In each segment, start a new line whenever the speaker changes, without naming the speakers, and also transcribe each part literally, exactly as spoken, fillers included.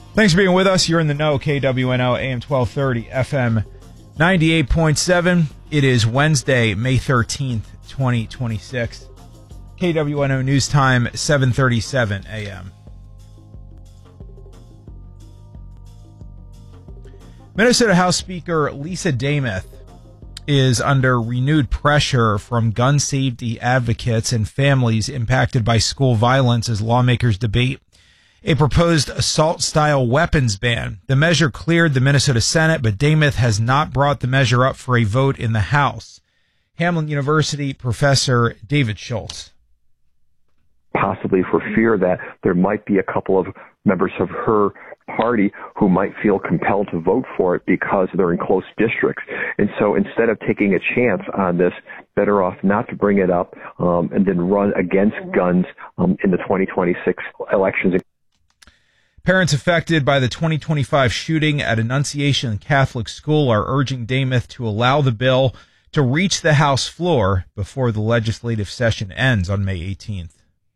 Thanks for being with us. You're in the know. K W N O, A M twelve thirty, F M ninety-eight point seven. It is Wednesday, May thirteenth, twenty twenty-six. K W N O News Time, seven thirty-seven A M. Minnesota House Speaker Lisa Demuth is under renewed pressure from gun safety advocates and families impacted by school violence as lawmakers debate a proposed assault-style weapons ban. The measure cleared the Minnesota Senate, but Demuth has not brought the measure up for a vote in the House. Hamline University professor David Schultz.
Possibly for fear that there might be a couple of members of her party who might feel compelled to vote for it because they're in close districts. And so instead of taking a chance on this, better off not to bring it up um, and then run against guns um, in the twenty twenty-six elections.
Parents affected by the twenty twenty-five shooting at Annunciation Catholic School are urging Demuth to allow the bill to reach the House floor before the legislative session ends on May eighteenth.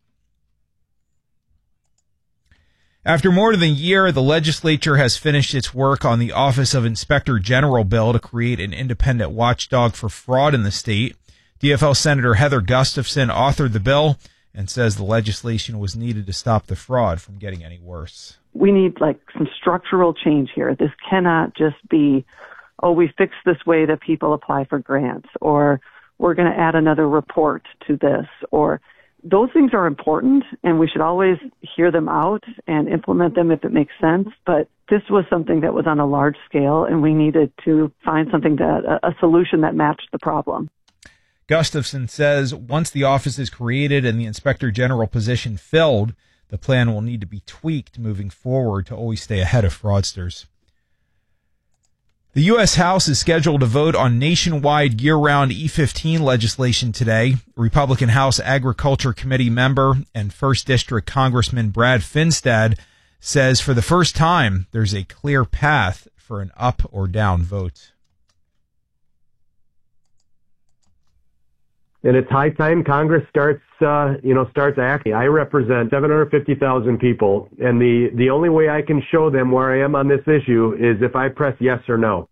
After more than a year, the legislature has finished its work on the Office of Inspector General bill to create an independent watchdog for fraud in the state. D F L Senator Heather Gustafson authored the bill and says the legislation was needed to stop the fraud from getting any worse.
We need like some structural change here. This cannot just be, oh, we fixed this way that people apply for grants, or we're going to add another report to this, or those things are important, and we should always hear them out and implement them if it makes sense. But this was something that was on a large scale, and we needed to find something that a solution that matched the problem.
Gustafson says once the office is created and the Inspector General position filled, the plan will need to be tweaked moving forward to always stay ahead of fraudsters. The U S House is scheduled to vote on nationwide year-round E fifteen legislation today. Republican House Agriculture Committee member and first District Congressman Brad Finstad says for the first time there's a clear path for an up or down vote.
And it's high time Congress starts, uh, you know, starts acting. I represent seven hundred fifty thousand people, and the, the only way I can show them where I am on this issue is if I press yes or no.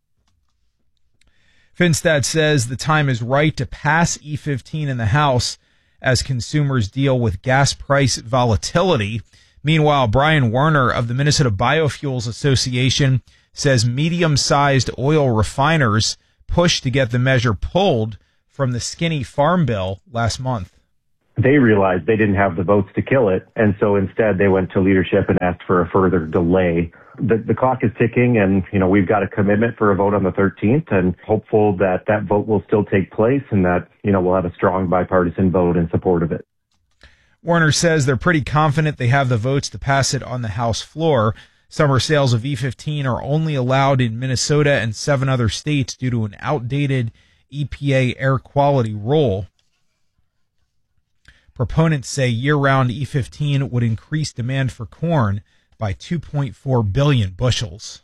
Finstad says the time is right to pass E fifteen in the House as consumers deal with gas price volatility. Meanwhile, Brian Werner of the Minnesota Biofuels Association says medium-sized oil refiners pushed to get the measure pulled from the skinny farm bill last month.
They realized they didn't have the votes to kill it, and so instead they went to leadership and asked for a further delay. The, the clock is ticking, and you know we've got a commitment for a vote on the thirteenth, and hopeful that that vote will still take place and that you know we'll have a strong bipartisan vote in support of it.
Warner says they're pretty confident they have the votes to pass it on the House floor. Summer sales of E fifteen are only allowed in Minnesota and seven other states due to an outdated E P A air quality rule. Proponents say year-round E fifteen would increase demand for corn by two point four billion bushels.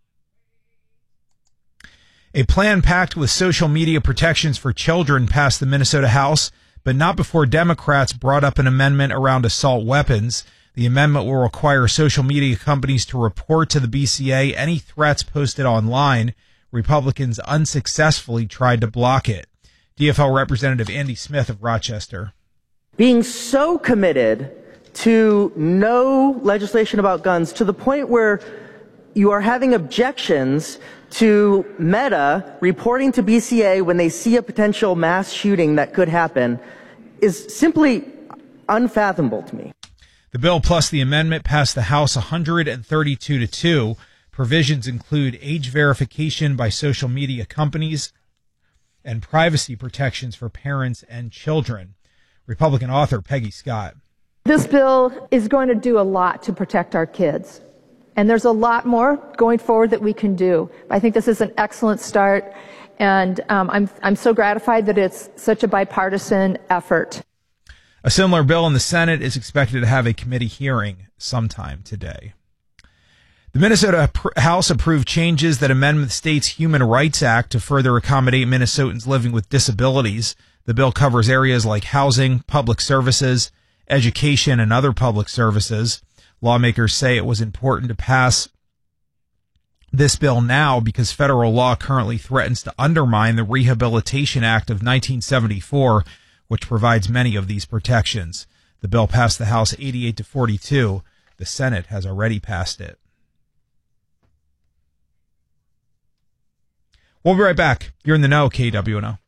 A plan packed with social media protections for children passed the Minnesota House, but not before Democrats brought up an amendment around assault weapons. The amendment will require social media companies to report to the B C A any threats posted online. Republicans unsuccessfully tried to block it. D F L Representative Andy Smith of Rochester.
Being so committed to no legislation about guns to the point where you are having objections to Meta reporting to B C A when they see a potential mass shooting that could happen is simply unfathomable to me.
The bill plus the amendment passed the House one hundred thirty-two to two. Provisions include age verification by social media companies and privacy protections for parents and children. Republican author Peggy Scott.
This bill is going to do a lot to protect our kids, and there's a lot more going forward that we can do. I think this is an excellent start, and um, I'm I'm so gratified that it's such a bipartisan effort.
A similar bill in the Senate is expected to have a committee hearing sometime today. The Minnesota House approved changes that amend the state's Human Rights Act to further accommodate Minnesotans living with disabilities. The bill covers areas like housing, public services, education, and other public services. Lawmakers say it was important to pass this bill now because federal law currently threatens to undermine the Rehabilitation Act of nineteen seventy-four, which provides many of these protections. The bill passed the House eighty-eight to forty-two. The Senate has already passed it. We'll be right back. You're in the know, K W N O.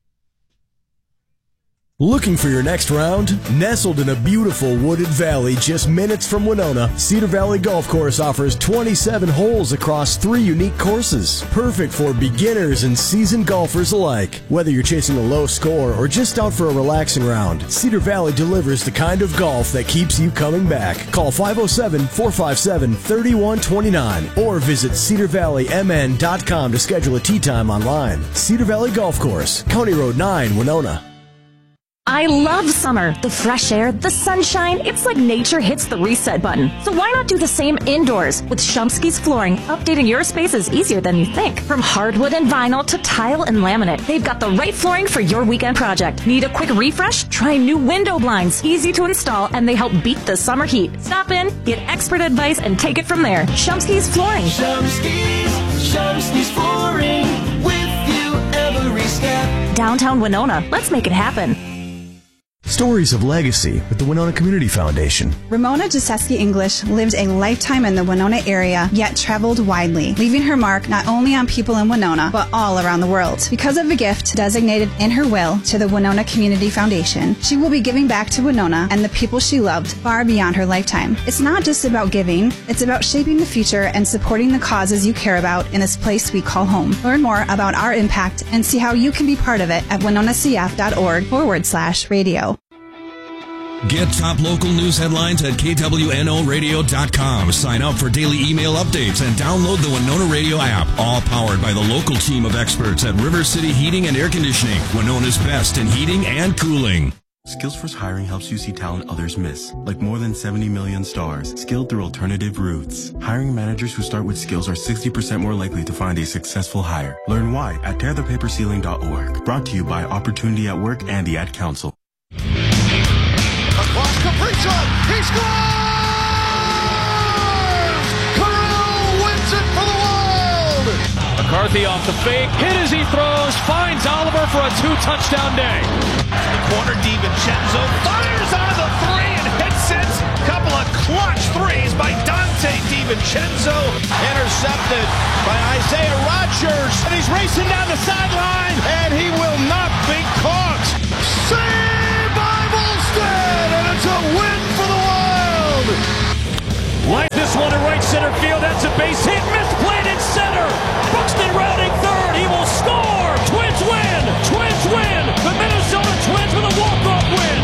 Looking for your next round? Nestled in a beautiful wooded valley just minutes from Winona, Cedar Valley Golf Course offers twenty-seven holes across three unique courses. Perfect for beginners and seasoned golfers alike. Whether you're chasing a low score or just out for a relaxing round, Cedar Valley delivers the kind of golf that keeps you coming back. Call five oh seven, four five seven, three one two nine or visit cedar valley m n dot com to schedule a tee time online. Cedar Valley Golf Course, County Road nine, Winona.
I love summer. The fresh air, the sunshine. It's like nature hits the reset button. So why not do the same indoors? With Shumsky's Flooring, updating your space is easier than you think. From hardwood and vinyl to tile and laminate, they've got the right flooring for your weekend project. Need a quick refresh? Try new window blinds. Easy to install, and they help beat the summer heat. Stop in, get expert advice, and take it from there. Shumsky's Flooring.
Shumsky's, Shumsky's Flooring, with you every step.
Downtown Winona. Let's make it happen.
Stories of Legacy with the Winona Community Foundation.
Ramona Jaseski English lived a lifetime in the Winona area, yet traveled widely, leaving her mark not only on people in Winona, but all around the world. Because of a gift designated in her will to the Winona Community Foundation, she will be giving back to Winona and the people she loved far beyond her lifetime. It's not just about giving, it's about shaping the future and supporting the causes you care about in this place we call home. Learn more about our impact and see how you can be part of it at winonacf.org forward slash radio.
Get top local news headlines at K W N O radio dot com. Sign up for daily email updates and download the Winona Radio app. All powered by the local team of experts at River City Heating and Air Conditioning, Winona's best in heating and cooling.
Skillsforce Hiring helps you see talent others miss, like more than seventy million stars, skilled through alternative routes. Hiring managers who start with skills are sixty percent more likely to find a successful hire. Learn why at tear the paper ceiling dot org. Brought to you by Opportunity at Work and the Ad Council.
Across Kaprizov, he scores! Kirill wins it for the Wild!
McCarthy off the fake, hit as he throws, finds Oliver for a two-touchdown day.
The corner, DiVincenzo fires out of the three and hits it. Couple of clutch threes by Dante DiVincenzo. Intercepted by Isaiah Rodgers. And he's racing down the sideline, and he will not be caught.
Saved by Volstead, and it's a win for the Wild.
Like this one to right center field. That's a base hit. Misplayed in center. Buxton rounding third. He will score. Twins win. Twins win. The Minnesota Twins with a walk-off win.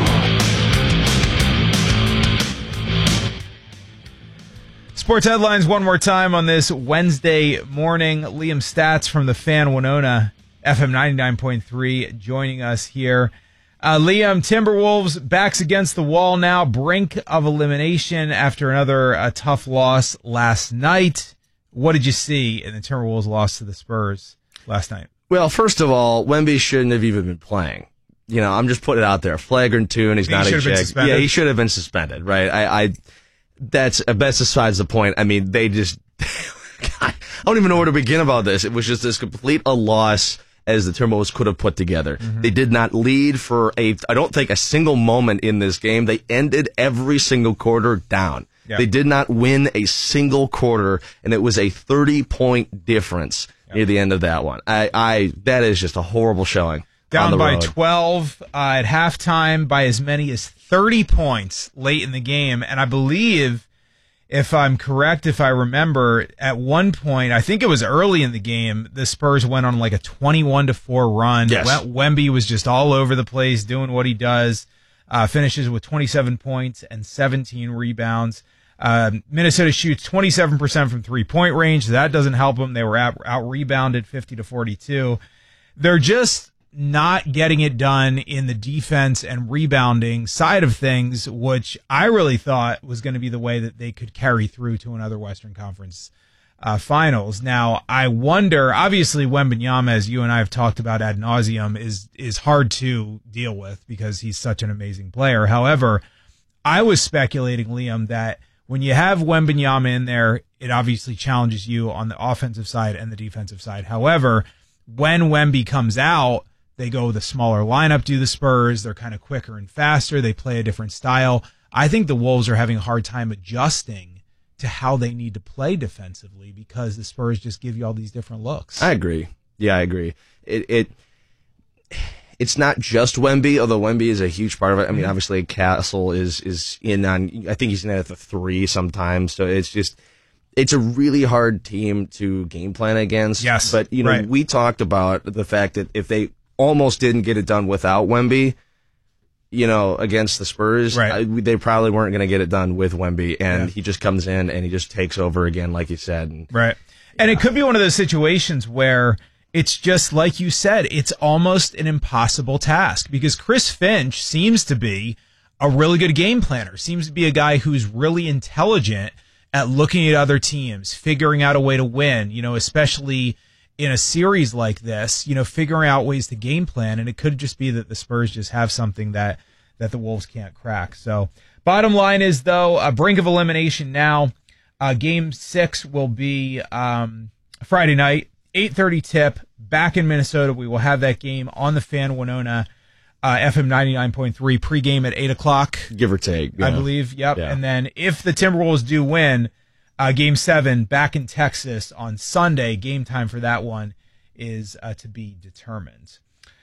Sports headlines one more time on this Wednesday morning. Liam Stats from the Fan Winona, F M ninety-nine point three, joining us here. Uh, Liam, Timberwolves backs against the wall now, brink of elimination after another uh, tough loss last night. What did you see in the Timberwolves' loss to the Spurs last night?
Well, first of all, Wemby shouldn't have even been playing. You know, I'm just putting it out there. Flagrant two, and he's not a jag. Yeah, he should have been suspended, right? I, I that's that's besides the point. I mean, they just, God, I don't even know where to begin about this. It was just as complete a loss as the Timberwolves could have put together. Mm-hmm. They did not lead for a, I don't think, a single moment in this game. They ended every single quarter down. Yep. They did not win a single quarter, and it was a thirty-point difference yep. near the end of that one. I, I that is just a horrible showing.
Down by
road.
twelve uh, at halftime, by as many as thirty points late in the game, and I believe, if I'm correct, if I remember, at one point, I think it was early in the game, the Spurs went on like a twenty-one to four run.
Yes.
Wemby was just all over the place doing what he does. Uh, finishes with twenty-seven points and seventeen rebounds. Uh, Minnesota shoots twenty-seven percent from three-point range. That doesn't help them. They were out, out-rebounded fifty to forty-two. They're just not getting it done in the defense and rebounding side of things, which I really thought was going to be the way that they could carry through to another Western Conference uh, finals. Now, I wonder, obviously, Wembanyama, as you and I have talked about ad nauseum, is, is hard to deal with because he's such an amazing player. However, I was speculating, Liam, that when you have Wembanyama in there, it obviously challenges you on the offensive side and the defensive side. However, when Wemby comes out, they go with a smaller lineup, do the Spurs. They're kind of quicker and faster. They play a different style. I think the Wolves are having a hard time adjusting to how they need to play defensively because the Spurs just give you all these different looks.
I agree. Yeah, I agree. It it it's not just Wemby, although Wemby is a huge part of it. I mean, obviously Castle is is in on. I think he's in at the three sometimes. So it's just it's a really hard team to game plan against.
Yes,
but you know
right.
we talked about the fact that if they almost didn't get it done without Wemby, you know, against the Spurs,
right.
I, they probably weren't going to get it done with Wemby, and
Yeah.
he just comes in and he just takes over again, like you said. And,
right. And it could be one of those situations where it's just like you said, it's almost an impossible task because Chris Finch seems to be a really good game planner, seems to be a guy who's really intelligent at looking at other teams, figuring out a way to win, you know, especially in a series like this, you know, figuring out ways to game plan. And it could just be that the Spurs just have something that, that the Wolves can't crack. So bottom line is, though, a brink of elimination now. Uh, game six will be um, Friday night, eight thirty tip, back in Minnesota. We will have that game on the Fan Winona uh, F M ninety-nine point three pregame at eight o'clock.
Give or take.
I
yeah.
believe, yep.
Yeah.
And then if the Timberwolves do win, uh, game seven back in Texas on Sunday, game time for that one is uh, to be determined.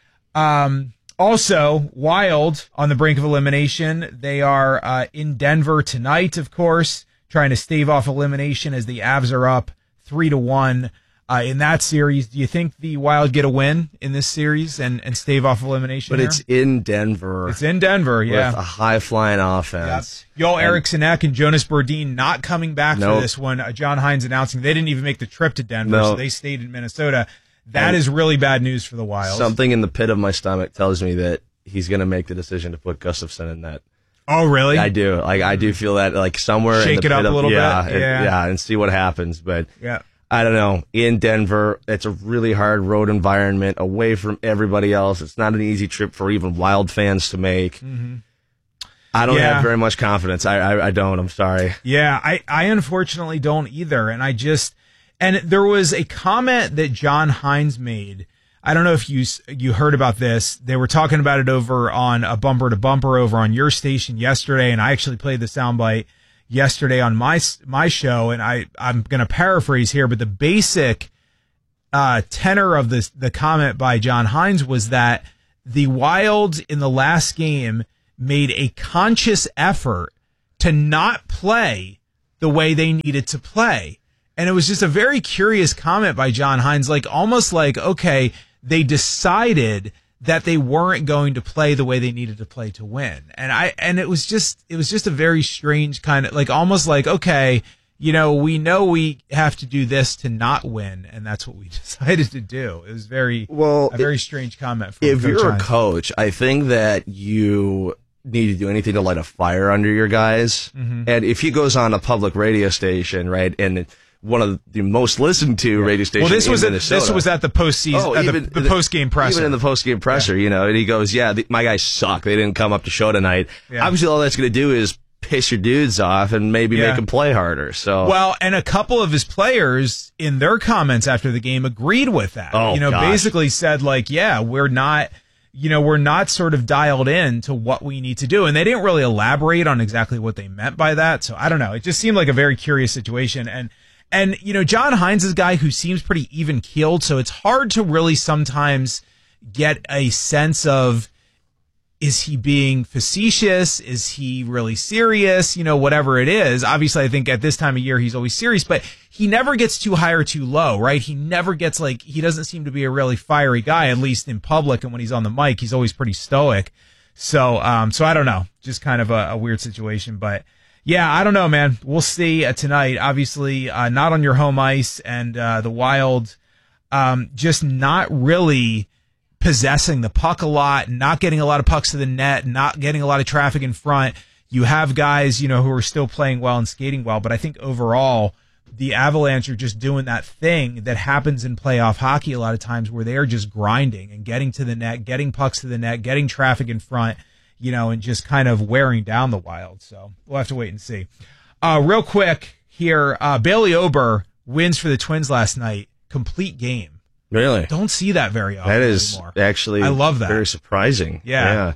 Um, also, Wild on the brink of elimination. They are uh, in Denver tonight, of course, trying to stave off elimination as the Avs are up three to one uh, in that series. Do you think the Wild get a win in this series and, and stave off elimination?
But
here?
it's in Denver.
It's in Denver, yeah.
With a high-flying offense.
Yep. Joel
And-
Eriksson Ek and Jonas Bordin not coming back
Nope.
for this one. Uh, John Hines announcing they didn't even make the trip to Denver,
No.
so they stayed in Minnesota. That
And
is really bad news for the Wild.
Something in the pit of my stomach tells me that he's going to make the decision to put Gustafsson in net.
Oh, really?
I do. Like I do feel that like somewhere
Shake
in the
it up
pit
a
of,
little
yeah,
bit?
and-
Yeah.
yeah, and see what happens. But
Yeah.
I don't know. In Denver, it's a really hard road environment away from everybody else. It's not an easy trip for even Wild fans to make.
Mhm.
I don't
Yeah.
have very much confidence. I, I I don't. I'm sorry.
Yeah, I, I unfortunately don't either. And I just, and there was a comment that John Hines made. I don't know if you you heard about this. They were talking about it over on a bumper to bumper over on your station yesterday, and I actually played the soundbite yesterday on my my show. And I I'm going to paraphrase here, but the basic uh, tenor of this the comment by John Hines was that the Wild in the last game made a conscious effort to not play the way they needed to play. And it was just a very curious comment by John Hines, like almost like, okay, they decided that they weren't going to play the way they needed to play to win. And I, and it was just, it was just a very strange kind of like, almost like, okay, you know, we know we have to do this to not win. And that's what we decided to do. It was very,
well,
a very strange comment. From
If
Coach
you're
Hines.
a coach, I think that you need to do anything to light a fire under your guys.
Mhm.
And if he goes on a public radio station, right, and one of the most listened to radio stations
Well, this
in
was at,
Minnesota.
this was at the postseason,
Oh,
at the,
even
the
the-
post game presser.
Even in the post game presser, you know, and he goes, "Yeah, the, my guys suck. They didn't come up to show tonight."
Yeah.
Obviously, all that's going to do is piss your dudes off and maybe
Yeah.
make them play harder. So,
Well, and a couple of his players in their comments after the game agreed with that.
Oh,
you know,
gosh.
basically said like, yeah, we're not, you know, we're not sort of dialed in to what we need to do. And they didn't really elaborate on exactly what they meant by that. So I don't know. It just seemed like a very curious situation. And, and, you know, John Hines is a guy who seems pretty even keeled. So it's hard to really sometimes get a sense of, is he being facetious? Is he really serious? You know, whatever it is. Obviously, I think at this time of year, he's always serious, but he never gets too high or too low, right? He never gets like, he doesn't seem to be a really fiery guy, at least in public. And when he's on the mic, he's always pretty stoic. So, um, so I don't know, just kind of a, a weird situation, but yeah, I don't know, man. We'll see uh, tonight. Obviously, uh, not on your home ice, and, uh, the Wild, um, just not really possessing the puck a lot, not getting a lot of pucks to the net, not getting a lot of traffic in front. You have guys, you know, who are still playing well and skating well, but I think overall the Avalanche are just doing that thing that happens in playoff hockey a lot of times where they are just grinding and getting to the net, getting pucks to the net, getting traffic in front, you know, and just kind of wearing down the Wild. So we'll have to wait and see. Uh, real quick here, uh, Bailey Ober wins for the Twins last night. Complete game.
Really?
Don't see that very often
That is
anymore.
actually
I love that.
very surprising.
Yeah.
yeah.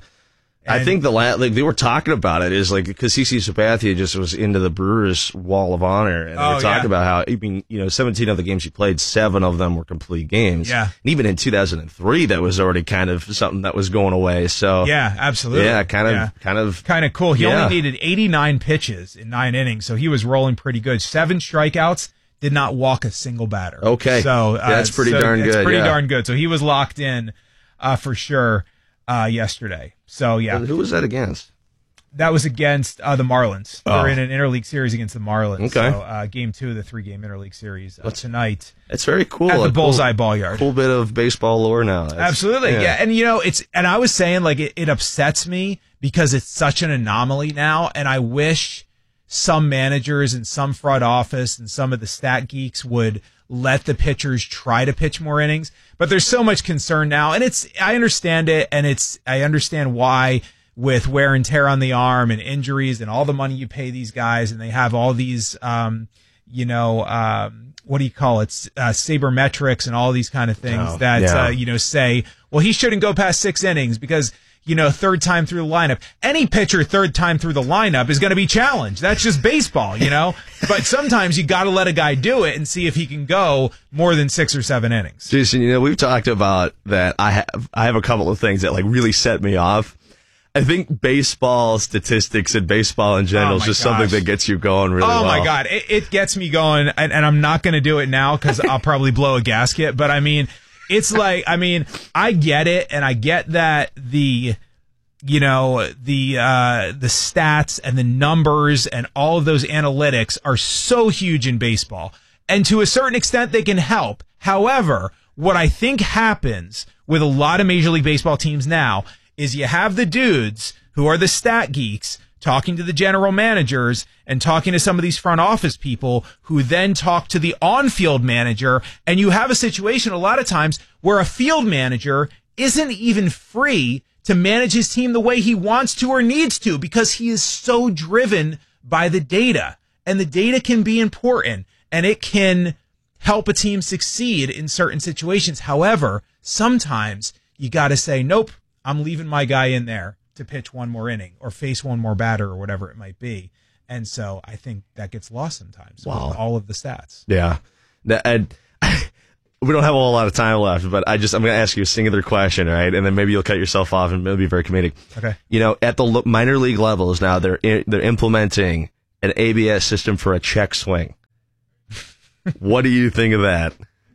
I think the la- like they were talking about it is like because CeCe Sabathia just was into the Brewers' Wall of Honor, and they
Oh,
were talking
yeah.
about how I mean you know seventeen of the games he played, seven of them were complete games.
Yeah.
and even in two thousand three, that was already kind of something that was going away. So
Yeah, absolutely.
yeah, kind of
Yeah.
kind of
Kind of cool. He
yeah.
only needed eighty-nine pitches in nine innings, so he was rolling pretty good. Seven strikeouts, did not walk a single batter.
Okay.
So uh,
That's pretty
so
darn
it's
good,
pretty
yeah.
darn good. So he was locked in uh, for sure uh, yesterday. So yeah.
And who was that against?
That was against uh, the Marlins.
Oh.
They're in an interleague series against the Marlins.
Okay.
So uh, game two of the three-game interleague series uh, tonight.
It's very cool.
At the
A
Bullseye
cool,
Ball Yard.
Cool bit of baseball lore now. That's-
Absolutely, yeah. And you know, it's and I was saying like it, it upsets me because it's such an anomaly now, and I wish some managers and some front office and some of the stat geeks would let the pitchers try to pitch more innings. But there's so much concern now, and it's I understand it, and it's I understand why with wear and tear on the arm and injuries and all the money you pay these guys, and they have all these um, you know. Um, what do you call it? Uh, sabermetrics and all these kind of things
Oh,
that,
yeah.
uh, you know, say, well, he shouldn't go past six innings because, you know, third time through the lineup. Any pitcher third time through the lineup is going to be challenged. That's just baseball, you know? But sometimes you got to let a guy do it and see if he can go more than six or seven innings.
Jason, you know, we've talked about that. I have, I have a couple of things that like really set me off. I think baseball statistics and baseball in general
Oh,
is
my
just
gosh.
something that gets you going really
Oh
well.
my God. It, it gets me going, and, and I'm not going to do it now because I'll probably blow a gasket. But I mean, it's like, I mean, I get it, and I get that the, you know, the uh, the stats and the numbers and all of those analytics are so huge in baseball, and to a certain extent they can help. However, what I think happens with a lot of Major League Baseball teams now is you have the dudes who are the stat geeks talking to the general managers and talking to some of these front office people who then talk to the on-field manager. And you have a situation a lot of times where a field manager isn't even free to manage his team the way he wants to or needs to because he is so driven by the data. And the data can be important and it can help a team succeed in certain situations. However, sometimes you got to say, nope, I'm leaving my guy in there to pitch one more inning or face one more batter or whatever it might be. And so I think that gets lost sometimes
Wow.
with all of the stats.
Yeah. That, and, we don't have a whole lot of time left, but I just, I'm going to ask you a singular question, right? And then maybe you'll cut yourself off and it'll be very comedic.
Okay.
You know, at the lo- minor league levels now, they're, i- they're implementing an A B S system for a check swing. What do you think of that?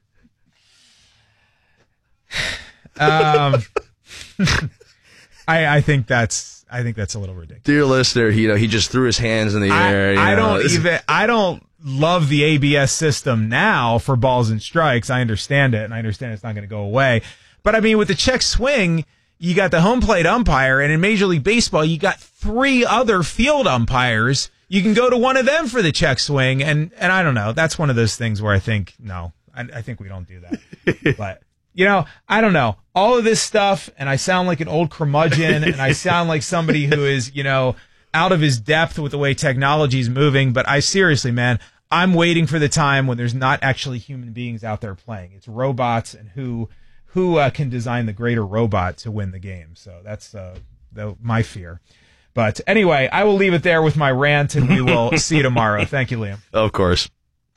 Um, I, I think that's, I think that's a little ridiculous.
Dear listener, you know, he just threw his hands in the
I,
air. you
I
know.
don't even, I don't love the A B S system now for balls and strikes. I understand it, and I understand it's not going to go away. But I mean, with the check swing, you got the home plate umpire, and in Major League Baseball, you got three other field umpires. You can go to one of them for the check swing, and, and I don't know. That's one of those things where I think, no, I, I think we don't do that. But, you know, I don't know. All of this stuff, and I sound like an old curmudgeon, and I sound like somebody who is, you know, out of his depth with the way technology is moving. But I seriously, man, I'm waiting for the time when there's not actually human beings out there playing. It's robots, and who who uh, can design the greater robot to win the game. So that's uh, the, my fear. But anyway, I will leave it there with my rant, and we will see you tomorrow. Thank you, Liam.
Of course.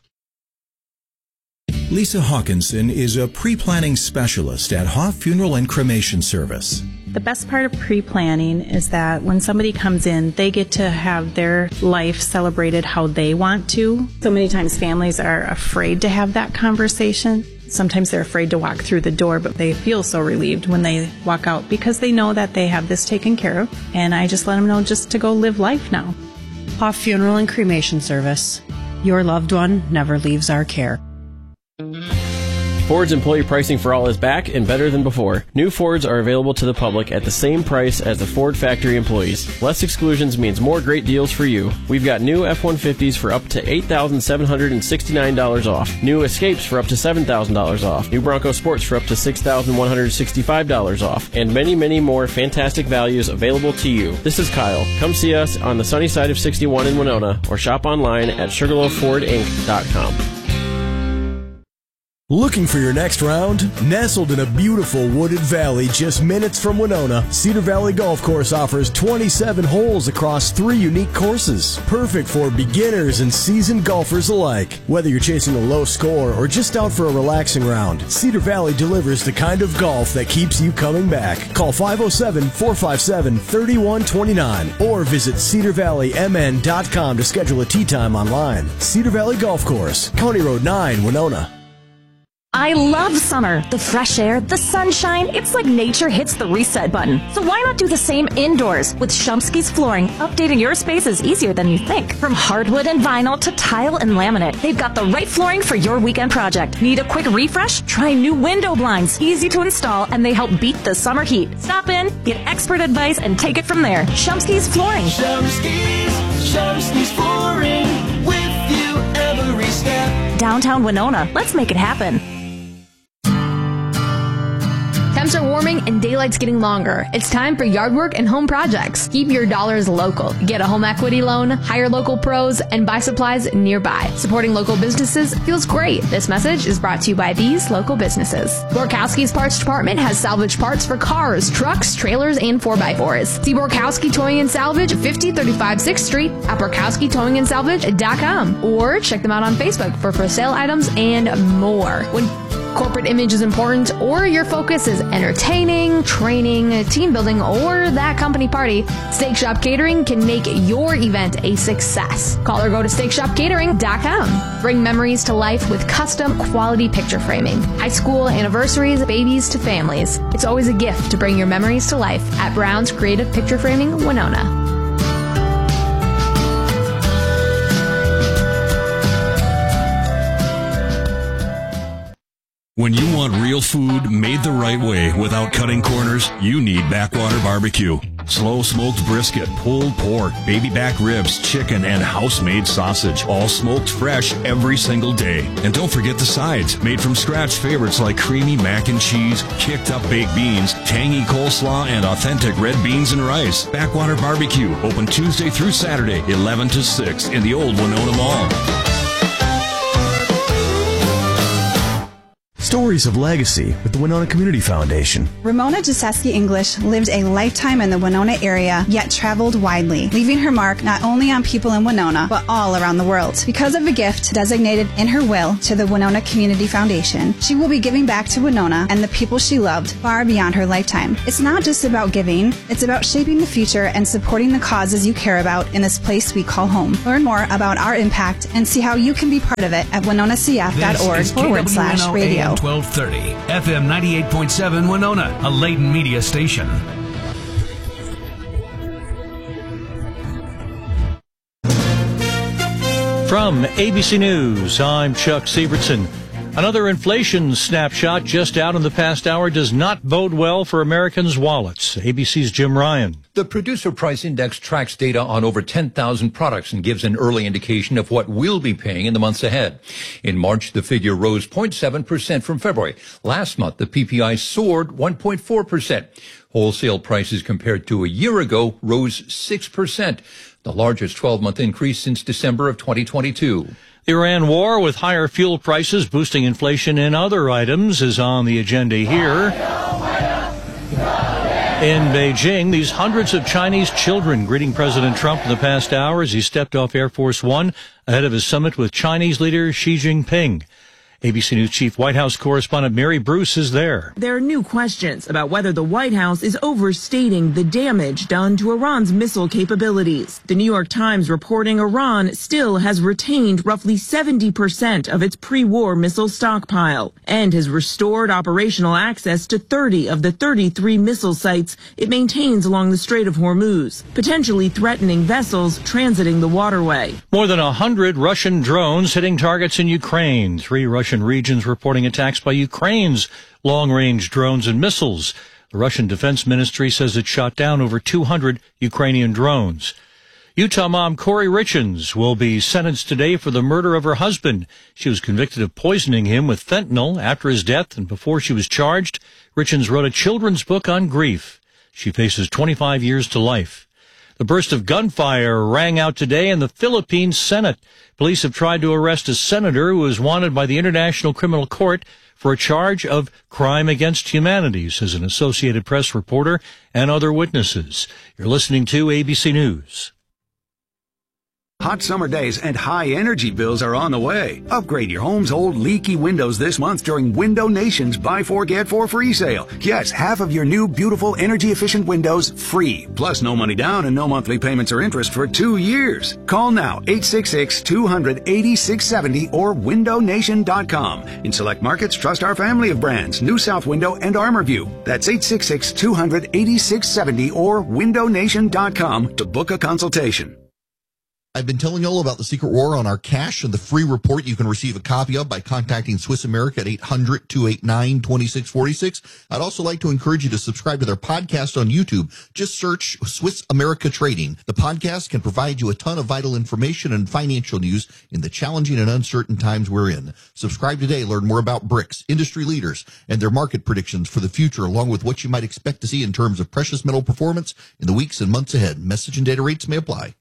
Lisa Hawkinson is a pre-planning specialist at Hoff Funeral and Cremation Service.
The best part of pre-planning is that when somebody comes in, they get to have their life celebrated how they want to. So many times families are afraid to have that conversation. Sometimes they're afraid to walk through the door, but they feel so relieved when they walk out because they know that they have this taken care of. And I just let them know just to go live life now.
Hoff Funeral and Cremation Service. Your loved one never leaves our care. Ford's employee pricing for all is back and better than before. New Fords are available to the public at the same price as the Ford factory employees. Less exclusions means more great deals for you. We've got new F one fifties for up to eight thousand seven hundred sixty-nine dollars off. New Escapes for up to seven thousand dollars off. New Bronco Sports for up to six thousand one hundred sixty-five dollars off. And many, many more fantastic values available to you. This is Kyle. Come see us on the sunny side of sixty-one in Winona or shop online at sugarloaf ford inc dot com.
Looking for your next round? Nestled in a beautiful wooded valley just minutes from Winona, Cedar Valley Golf Course offers twenty-seven holes across three unique courses. Perfect for beginners and seasoned golfers alike. Whether you're chasing a low score or just out for a relaxing round, Cedar Valley delivers the kind of golf that keeps you coming back. Call five oh seven, four five seven, three one two nine or visit cedar valley m n dot com to schedule a tee time online. Cedar Valley Golf Course, County Road nine, Winona.
I love summer. The fresh air, the sunshine, it's like nature hits the reset button. So why not do the same indoors? With Shumsky's Flooring, updating your space is easier than you think. From hardwood and vinyl to tile and laminate, they've got the right flooring for your weekend project. Need a quick refresh? Try new window blinds. Easy to install, and they help beat the summer heat. Stop in, get expert advice, and take it from there. Shumsky's Flooring.
Shumsky's, Shumsky's Flooring, with you every step.
Downtown Winona, let's make it happen.
Temps are warming and daylight's getting longer. It's time for yard work and home projects. Keep your dollars local. Get a home equity loan, hire local pros, and buy supplies nearby. Supporting local businesses feels great. This message is brought to you by these local businesses. Borkowski's Parts Department has salvage parts for cars, trucks, trailers, and four by fours. See Borkowski Towing and Salvage, fifty thirty-five sixth Street at borkowski towing and salvage dot com or check them out on Facebook for for sale items and more. When corporate image is important, or your focus is entertaining, training, team building, or that company party, Steak Shop Catering can make your event a success. Call or go to steak shop catering dot com. Bring memories to life with custom quality picture framing. High school anniversaries, babies to families. It's always a gift to bring your memories to life at Brown's Creative Picture Framing, Winona.
When you want real food made the right way without cutting corners, you need Backwater Barbecue. Slow smoked brisket, pulled pork, baby back ribs, chicken, and house-made sausage, all smoked fresh every single day. And don't forget the sides, made from scratch favorites like creamy mac and cheese, kicked up baked beans, tangy coleslaw, and authentic red beans and rice. Backwater Barbecue, open Tuesday through Saturday, eleven to six in the old Winona Mall.
Stories of Legacy with the Winona Community Foundation.
Ramona Jaseski English lived a lifetime in the Winona area, yet traveled widely, leaving her mark not only on people in Winona, but all around the world. Because of a gift designated in her will to the Winona Community Foundation, she will be giving back to Winona and the people she loved far beyond her lifetime. It's not just about giving, it's about shaping the future and supporting the causes you care about in this place we call home. Learn more about our impact and see how you can be part of it at winona c f dot org forward slash radio.
twelve thirty, F M ninety-eight point seven Winona, a Layton media station.
From A B C News, I'm Chuck Sievertson. Another inflation snapshot just out in the past hour does not bode well for Americans' wallets. A B C's Jim Ryan.
The Producer Price Index tracks data on over ten thousand products and gives an early indication of what we'll be paying in the months ahead. In March, the figure rose zero point seven percent from February. Last month, the P P I soared one point four percent. Wholesale prices compared to a year ago rose six percent, the largest twelve-month increase since December of twenty twenty-two.
The Iran war, with higher fuel prices boosting inflation in other items, is on the agenda here. In Beijing, these hundreds of Chinese children greeting President Trump in the past hour as he stepped off Air Force One ahead of his summit with Chinese leader Xi Jinping. A B C News Chief White House correspondent Mary Bruce is there.
There are new questions about whether the White House is overstating the damage done to Iran's missile capabilities. The New York Times reporting Iran still has retained roughly seventy percent of its pre-war missile stockpile and has restored operational access to thirty of the thirty-three missile sites it maintains along the Strait of Hormuz, potentially threatening vessels transiting the waterway.
More than a hundred Russian drones hitting targets in Ukraine. Three Russian Russian regions reporting attacks by Ukraine's long-range drones and missiles. The Russian Defense Ministry says it shot down over two hundred Ukrainian drones. Utah mom Corey Richens will be sentenced today for the murder of her husband. She was convicted of poisoning him with fentanyl after his death, and before she was charged, Richens wrote a children's book on grief. She faces twenty-five years to life. The burst of gunfire rang out today in the Philippine Senate. Police have tried to arrest a senator who is wanted by the International Criminal Court for a charge of crime against humanity, says an Associated Press reporter and other witnesses. You're listening to A B C News.
Hot summer days and high energy bills are on the way. Upgrade your home's old leaky windows this month during Window Nation's Buy Four Get Four free sale. Yes, half of your new beautiful energy efficient windows free. Plus no money down and no monthly payments or interest for two years. Call now eight six six, two hundred, eighty-six seventy or window nation dot com. In select markets, trust our family of brands, New South Window and ArmorView. That's eight six six, two hundred, eighty-six seventy or window nation dot com to book a consultation.
I've been telling you all about the Secret War on our cash and the free report you can receive a copy of by contacting Swiss America at eight hundred, two eight nine, two six four six. I'd also like to encourage you to subscribe to their podcast on YouTube. Just search Swiss America Trading. The podcast can provide you a ton of vital information and financial news in the challenging and uncertain times we're in. Subscribe today. Learn more about B R I C S, industry leaders, and their market predictions for the future, along with what you might expect to see in terms of precious metal performance in the weeks and months ahead. Message and data rates may apply.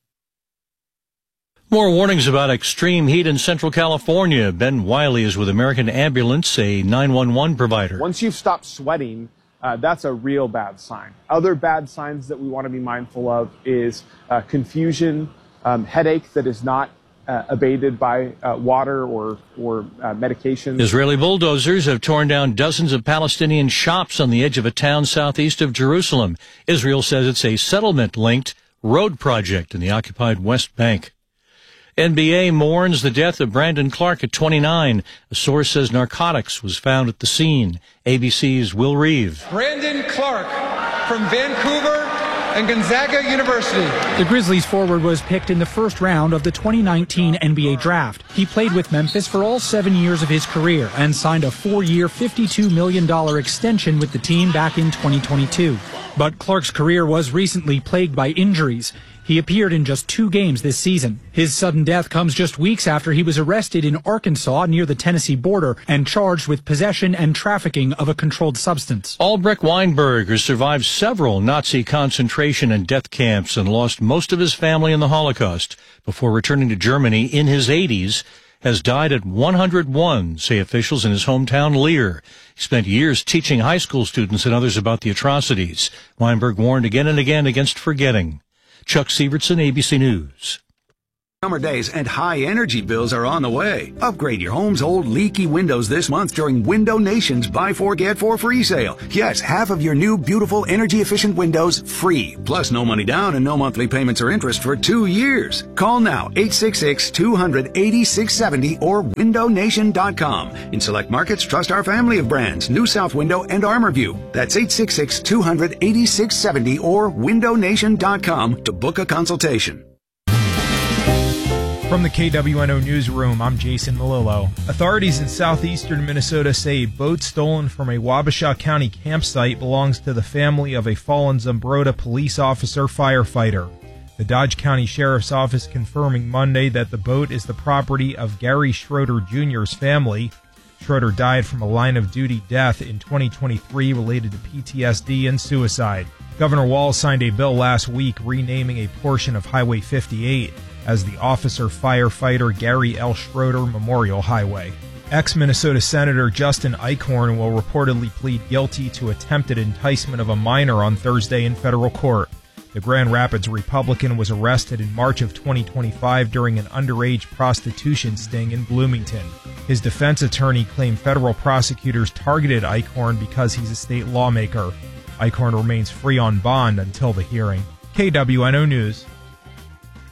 More warnings about extreme heat in Central California. Ben Wiley is with American Ambulance, a nine one one provider.
Once you've stopped sweating, uh, that's a real bad sign. Other bad signs that we want to be mindful of is uh, confusion, um, headache that is not uh, abated by uh, water or, or uh, medication.
Israeli bulldozers have torn down dozens of Palestinian shops on the edge of a town southeast of Jerusalem. Israel says it's a settlement-linked road project in the occupied West Bank. N B A mourns the death of Brandon Clark at twenty-nine. A source says narcotics was found at the scene. A B C's Will Reeve.
Brandon Clark from Vancouver and Gonzaga University.
The Grizzlies forward was picked in the first round of the twenty nineteen N B A draft. He played with Memphis for all seven years of his career and signed a four-year, fifty-two million dollars extension with the team back in twenty twenty-two. But Clark's career was recently plagued by injuries. He appeared in just two games this season. His sudden death comes just weeks after he was arrested in Arkansas near the Tennessee border and charged with possession and trafficking of a controlled substance.
Albrecht Weinberg, who survived several Nazi concentration and death camps and lost most of his family in the Holocaust before returning to Germany in his eighties, has died at one hundred one, say officials in his hometown Leer. He spent years teaching high school students and others about the atrocities. Weinberg warned again and again against forgetting. Chuck Sievertson, A B C News.
Summer days and high energy bills are on the way. Upgrade your home's old leaky windows this month during Window Nation's Buy Four Get Four free sale. Yes, half of your new beautiful energy efficient windows free. Plus no money down and no monthly payments or interest for two years. Call now eight six six, two hundred, eighty-six seventy or window nation dot com. In select markets, trust our family of brands, New South Window and ArmorView. That's eight six six, two hundred, eighty-six seventy or window nation dot com to book a consultation.
From the K W N O Newsroom, I'm Jason Malillo. Authorities in southeastern Minnesota say a boat stolen from a Wabasha County campsite belongs to the family of a fallen Zumbrota police officer firefighter. The Dodge County Sheriff's Office confirming Monday that the boat is the property of Gary Schroeder Junior's family. Schroeder died from a line-of-duty death in twenty twenty-three related to P T S D and suicide. Governor Walz signed a bill last week renaming a portion of Highway fifty-eight as the Officer Firefighter Gary L. Schroeder Memorial Highway. Ex-Minnesota Senator Justin Eichhorn will reportedly plead guilty to attempted enticement of a minor on Thursday in federal court. The Grand Rapids Republican was arrested in March of twenty twenty-five during an underage prostitution sting in Bloomington. His defense attorney claimed federal prosecutors targeted Eichhorn because he's a state lawmaker. Eichhorn remains free on bond until the hearing. K W N O News.